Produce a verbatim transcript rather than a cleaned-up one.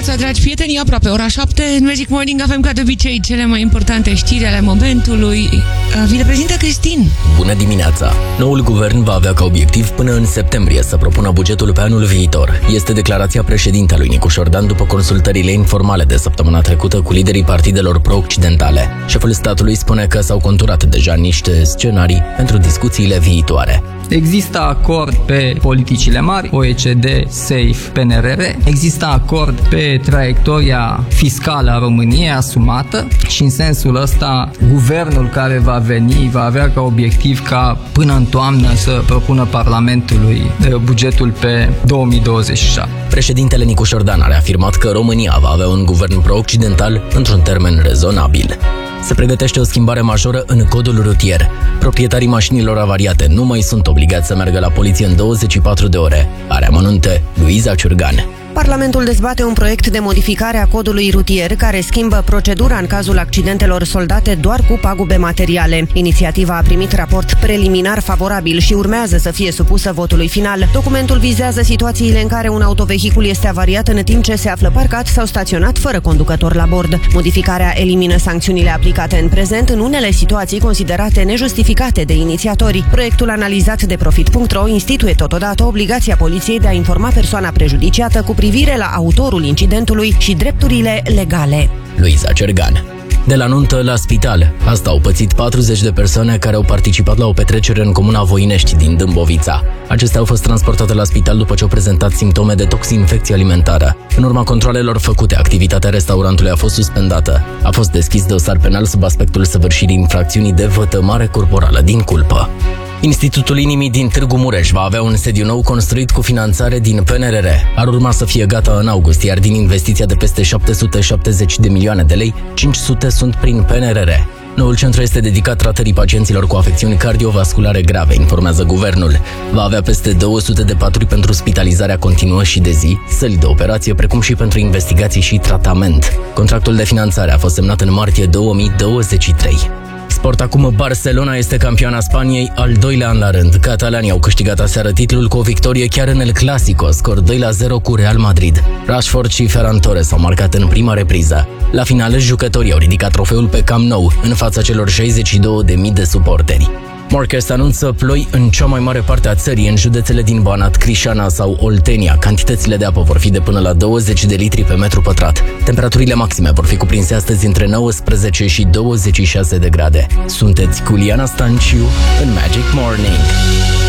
dimineața, dragi prieteni, aproape ora șapte, în Magic Morning avem ca de obicei cele mai importante știri ale momentului. Vi le prezintă Cristin. Bună dimineața! Noul guvern va avea ca obiectiv până în septembrie să propună bugetul pe anul viitor. Este declarația președintelui Nicu Șordan după consultările informale de săptămâna trecută cu liderii partidelor pro-occidentale. Șeful statului spune că s-au conturat deja niște scenarii pentru discuțiile viitoare. Există acord pe politicile mari, O E C D, SAFE, P N R R. Există acord pe traiectoria fiscală a României asumată și în sensul ăsta guvernul care va veni va avea ca obiectiv ca până în toamnă să propună Parlamentului bugetul pe două mii douăzeci și șapte. Președintele Nicu Șordan a reafirmat că România va avea un guvern pro-occidental într-un termen rezonabil. Se pregătește o schimbare majoră în codul rutier. Proprietarii mașinilor avariate nu mai sunt obligați să meargă la poliție în douăzeci și patru de ore. Are amănunte Luiza Ciurgan. Parlamentul dezbate un proiect de modificare a codului rutier care schimbă procedura în cazul accidentelor soldate doar cu pagube materiale. Inițiativa a primit raport preliminar favorabil și urmează să fie supusă votului final. Documentul vizează situațiile în care un autovehicul este avariat în timp ce se află parcat sau staționat fără conducător la bord. Modificarea elimină sancțiunile aplicate în prezent în unele situații considerate nejustificate de inițiatori. Proiectul analizat de Profit punct ro instituie totodată obligația poliției de a informa persoana prejudiciată cu privire la autorul incidentului și drepturile legale. Luiza Cergan. De la nuntă la spital. Asta au pățit patruzeci de persoane care au participat la o petrecere în comuna Voinești din Dâmbovița. Acestea au fost transportate la spital după ce au prezentat simptome de toxinfecție alimentară. În urma controalelor făcute, activitatea restaurantului a fost suspendată. A fost deschis dosar penal sub aspectul săvârșirii infracțiunii de vătămare corporală din culpă. Institutul Inimii din Târgu Mureș va avea un sediu nou construit cu finanțare din P N R R. Ar urma să fie gata în august, iar din investiția de peste șapte sute șaptezeci de milioane de lei, cinci sute sunt prin P N R R. Noul centru este dedicat tratării pacienților cu afecțiuni cardiovasculare grave, informează guvernul. Va avea peste două sute de paturi pentru spitalizarea continuă și de zi, săli de operație, precum și pentru investigații și tratament. Contractul de finanțare a fost semnat în martie două mii douăzeci și trei. Sport acum, Barcelona este campioana Spaniei al doilea an la rând. Catalanii au câștigat aseară titlul cu o victorie chiar în El Clasico, scor doi la zero cu Real Madrid. Rashford și Ferran Torres au marcat în prima repriză. La final, jucătorii au ridicat trofeul pe Camp Nou, în fața celor șaizeci și două de mii de suporteri. Morcast anunță ploi în cea mai mare parte a țării, în județele din Banat, Crișana sau Oltenia. Cantitățile de apă vor fi de până la douăzeci de litri pe metru pătrat. Temperaturile maxime vor fi cuprinse astăzi între nouăsprezece și douăzeci și șase de grade. Sunteți cu Liana Stanciu în Magic Morning.